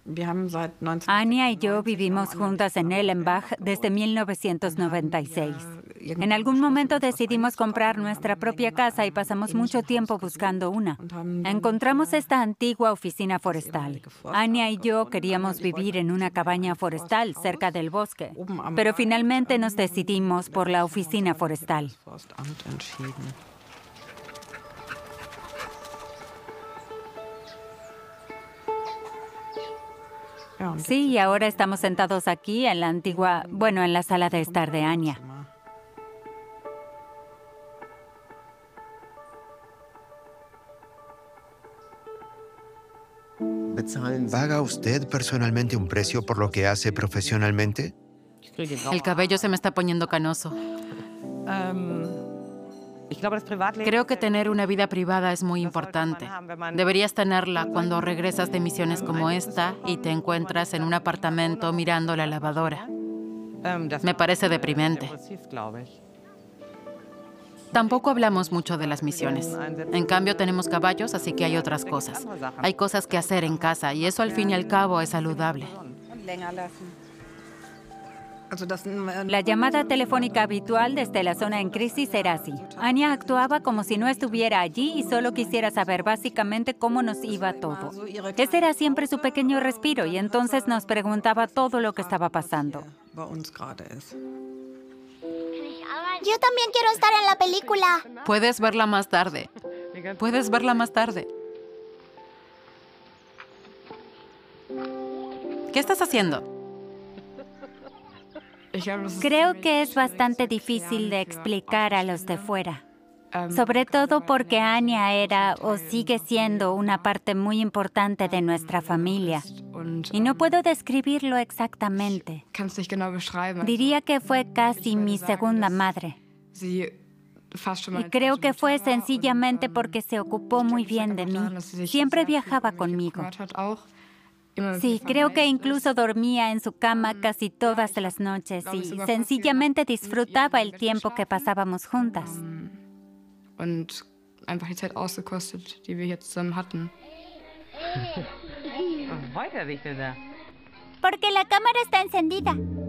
Anya y yo vivimos juntas en Erlenbach desde 1996. En algún momento decidimos comprar nuestra propia casa y pasamos mucho tiempo buscando una. Encontramos esta antigua oficina forestal. Anya y yo queríamos vivir en una cabaña forestal cerca del bosque, pero finalmente nos decidimos por la oficina forestal. Sí, y ahora estamos sentados aquí en la antigua, en la sala de estar de Anya. ¿Paga usted personalmente un precio por lo que hace profesionalmente? El cabello se me está poniendo canoso. Creo que tener una vida privada es muy importante. Deberías tenerla cuando regresas de misiones como esta y te encuentras en un apartamento mirando la lavadora. Me parece deprimente. Tampoco hablamos mucho de las misiones. En cambio, tenemos caballos, así que hay otras cosas. Hay cosas que hacer en casa y eso al fin y al cabo es saludable. La llamada telefónica habitual desde la zona en crisis era así. Anya actuaba como si no estuviera allí y solo quisiera saber básicamente cómo nos iba todo. Ese era siempre su pequeño respiro y entonces nos preguntaba todo lo que estaba pasando. Yo también quiero estar en la película. Puedes verla más tarde. Puedes verla más tarde. ¿Qué estás haciendo? Creo que es bastante difícil de explicar a los de fuera. Sobre todo porque Anya era o sigue siendo una parte muy importante de nuestra familia. Y no puedo describirlo exactamente. Diría que fue casi mi segunda madre. Y creo que fue sencillamente porque se ocupó muy bien de mí. Siempre viajaba conmigo. Sí, creo que incluso dormía en su cama casi todas las noches y sencillamente disfrutaba el tiempo que pasábamos juntas. Porque la cámara está encendida.